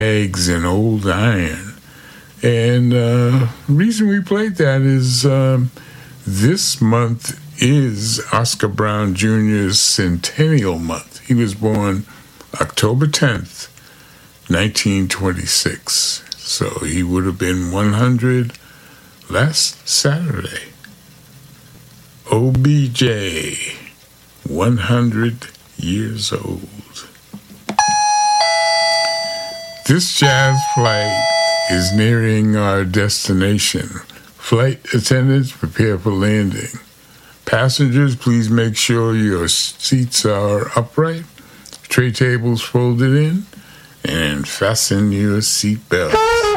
Eggs and Old Iron. And the reason we played that is this month is Oscar Brown Jr.'s centennial month. He was born October 10th, 1926. So he would have been 100 last Saturday. OBJ, 100 years old. This jazz flight is nearing our destination. Flight attendants, prepare for landing. Passengers, please make sure your seats are upright, tray tables folded in, and fasten your seatbelts.